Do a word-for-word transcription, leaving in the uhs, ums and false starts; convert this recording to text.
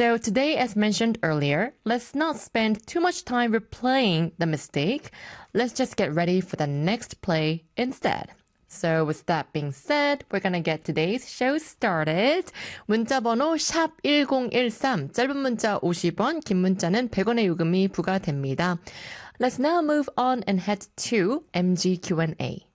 So today, as mentioned earlier, let's not spend too much time replaying the mistake. Let's just get ready for the next play instead. So with that being said, we're gonna get today's show started. 문자 번호 샵 일공일삼, 짧은 문자 오십 원, 긴 문자는 백 원의 요금이 부과됩니다. Let's now move on and head to 엠지 Q and A.